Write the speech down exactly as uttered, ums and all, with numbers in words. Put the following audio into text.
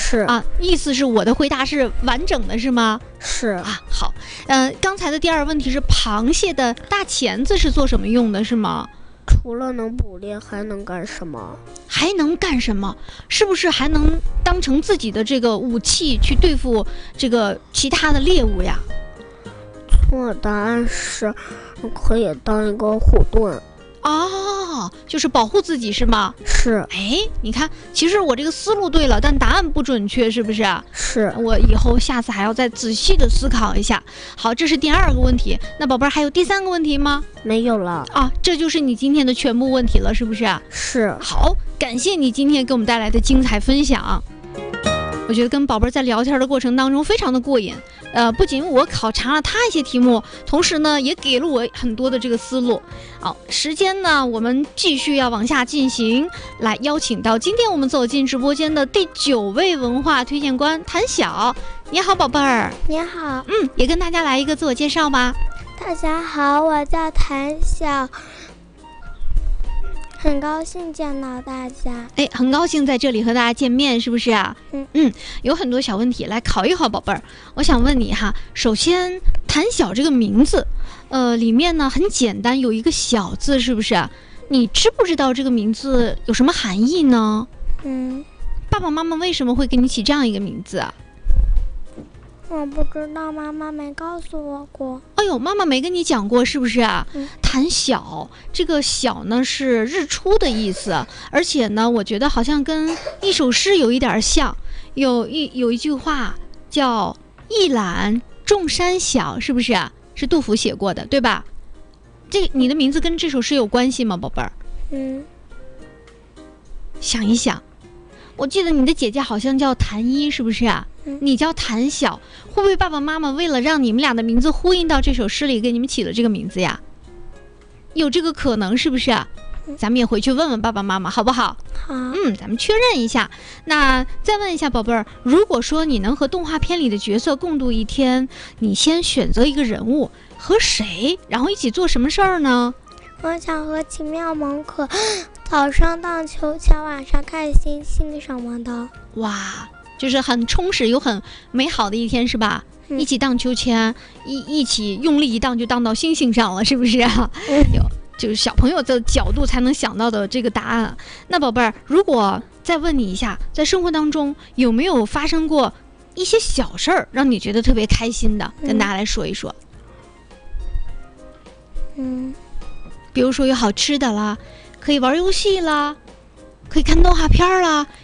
是啊，意思是我的回答是完整的，是吗？ 是啊，好，呃，刚才的第二个问题是螃蟹的大钳子是做什么用的，是吗？ 除了能捕猎，还能干什么？ 还能干什么？是不是还能当成自己的这个武器去对付这个其他的猎物呀？ 错，答案是可以当一个护盾。 哦，就是保护自己是吗？ 是。 哎，你看，其实我这个思路对了，但答案不准确，是不是？ 是。 我以后下次还要再仔细的思考一下。好，这是第二个问题。那宝贝儿还有第三个问题吗？ 没有了。 啊，这就是你今天的全部问题了，是不是？ 是。 好，感谢你今天给我们带来的精彩分享。我觉得跟宝贝儿在聊天的过程当中非常的过瘾，呃，不仅我考察了他一些题目，同时呢也给了我很多的这个思路。好，时间呢我们继续要往下进行，来邀请到今天我们走进直播间的第九位文化推荐官谭晓。你好，宝贝儿。 你好。 嗯，也跟大家来一个自我介绍吧。 大家好，我叫谭晓。很高兴见到大家， 哎，很高兴在这里和大家见面，是不是啊？ 嗯嗯，有很多小问题来考一考宝贝儿。我想问你哈，首先谭晓这个名字，呃，里面呢很简单，有一个小字，是不是？你知不知道这个名字有什么含义呢？ 嗯， 爸爸妈妈为什么会给你起这样一个名字啊？ 我不知道，妈妈没告诉我过。 哎呦，妈妈没跟你讲过是不是啊？ 嗯、 谭晓，这个晓呢是日出的意思，而且呢，我觉得好像跟一首诗有一点像，有一有一句话叫“一览众山小”，是不是啊？是杜甫写过的，对吧？这你的名字跟这首诗有关系吗，宝贝儿？ 嗯， 想一想，我记得你的姐姐好像叫谭一，是不是啊？你叫谭晓，会不会爸爸妈妈为了让你们俩的名字呼应到这首诗里，给你们起了这个名字呀？有这个可能，是不是？咱们也回去问问爸爸妈妈，好不好？ 好。 嗯，咱们确认一下。那再问一下宝贝儿，如果说你能和动画片里的角色共度一天，你先选择一个人物，和谁，然后一起做什么事儿呢？ 我想和奇妙萌可早上荡秋千，晚上看星星什么的。 哇，就是很充实又很美好的一天，是吧？ 嗯、 一起荡秋千，一一起用力一荡就荡到星星上了，是不是啊？ 嗯、 有，就是小朋友的角度才能想到的这个答案。那宝贝儿，如果再问你一下，在生活当中有没有发生过一些小事儿，让你觉得特别开心的， 嗯、 跟大家来说一说。 嗯， 比如说有好吃的啦，可以玩游戏啦，可以看动画片啦，